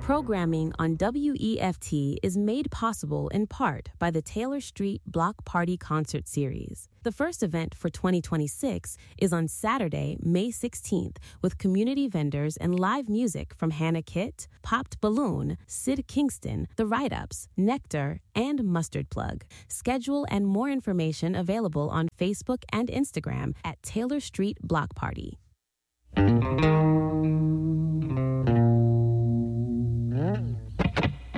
Programming on WEFT is made possible in part by the Taylor Street Block Party Concert Series. The first event for 2026 is on Saturday, May 16th, with community vendors and live music from Hannah Kitt, Popped Balloon, Sid Kingston, The Write-Ups, Nectar, and Mustard Plug. Schedule and more information available on Facebook and Instagram at Taylor Street Block Party.